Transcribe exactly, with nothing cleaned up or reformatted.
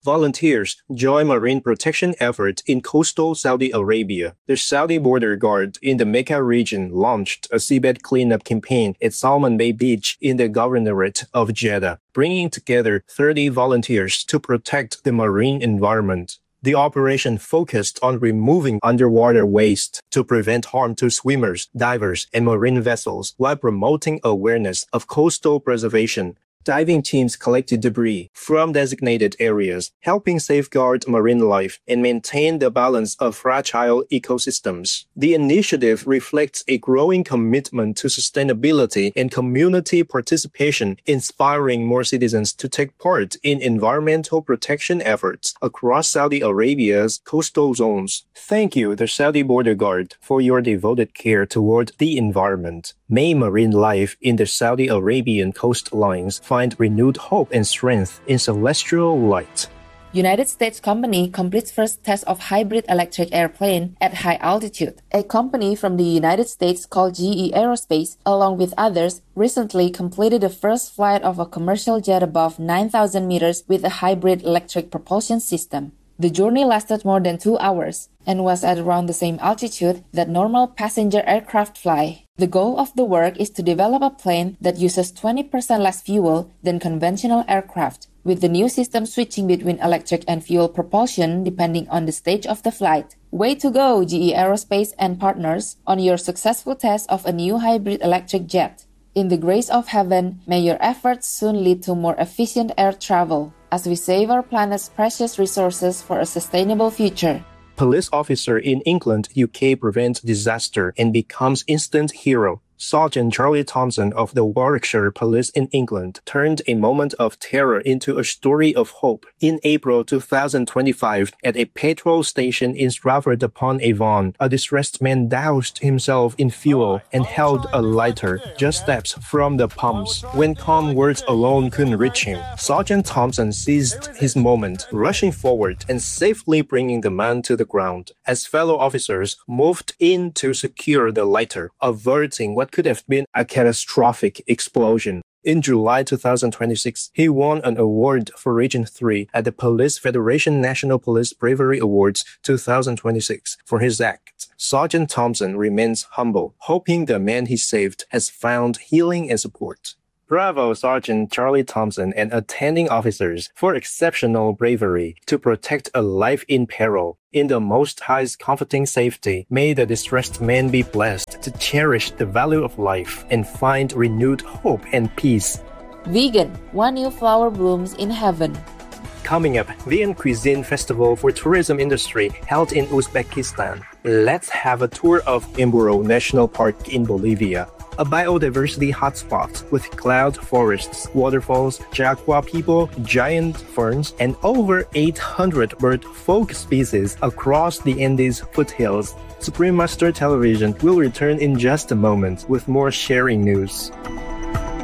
Volunteers join marine protection efforts in coastal Saudi Arabia. The Saudi Border Guard in the Mecca region launched a seabed cleanup campaign at Salman Bay Beach in the Governorate of Jeddah, bringing together thirty volunteers to protect the marine environment. The operation focused on removing underwater waste to prevent harm to swimmers, divers, and marine vessels while promoting awareness of coastal preservation. Diving teams collected debris from designated areas, helping safeguard marine life and maintain the balance of fragile ecosystems. The initiative reflects a growing commitment to sustainability and community participation, inspiring more citizens to take part in environmental protection efforts across Saudi Arabia's coastal zones. Thank you, the Saudi Border Guard, for your devoted care toward the environment. May marine life in the Saudi Arabian coastlines find renewed hope and strength in celestial light. United States company completes first test of hybrid electric airplane at high altitude. A company from the United States called G E Aerospace, along with others, recently completed the first flight of a commercial jet above nine thousand meters with a hybrid electric propulsion system. The journey lasted more than two hours and was at around the same altitude that normal passenger aircraft fly. The goal of the work is to develop a plane that uses twenty percent less fuel than conventional aircraft, with the new system switching between electric and fuel propulsion depending on the stage of the flight. Way to go, G E Aerospace and partners, on your successful test of a new hybrid electric jet. In the grace of heaven, may your efforts soon lead to more efficient air travel, as we save our planet's precious resources for a sustainable future. Police officer in England, U K prevents disaster and becomes instant hero. Sergeant Charlie Thompson of the Warwickshire Police in England turned a moment of terror into a story of hope. In April two thousand twenty-five, at a petrol station in Stratford-upon-Avon, a distressed man doused himself in fuel and held a lighter just steps from the pumps. When calm words alone couldn't reach him, Sergeant Thompson seized his moment, rushing forward and safely bringing the man to the ground. As fellow officers moved in to secure the lighter, averting what could have been a catastrophic explosion. In July two thousand twenty-six, he won an award for Region three at the Police Federation National Police Bravery Awards two thousand twenty-six for his act. Sergeant Thompson remains humble, hoping the man he saved has found healing and support. Bravo, Sergeant Charlie Thompson and attending officers for exceptional bravery to protect a life in peril. In the Most High's comforting safety, may the distressed man be blessed to cherish the value of life and find renewed hope and peace. Vegan, one new flower blooms in heaven. Coming up, Vegan Cuisine Festival for Tourism Industry held in Uzbekistan. Let's have a tour of Imburo National Park in Bolivia, a biodiversity hotspot with cloud forests, waterfalls, jaguar people, giant ferns, and over eight hundred bird folk species across the Andes foothills. Supreme Master Television will return in just a moment with more sharing news.